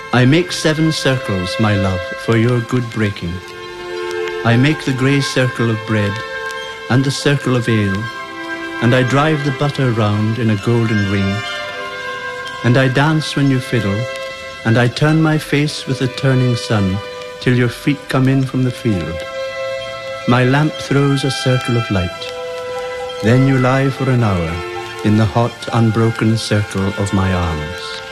I make 7 circles, my love, for your good breaking. I make the grey circle of bread and the circle of ale, and I drive the butter round in a golden ring. And I dance when you fiddle, and I turn my face with the turning sun till your feet come in from the field. My lamp throws a circle of light. Then you lie for an hour in the hot, unbroken circle of my arms.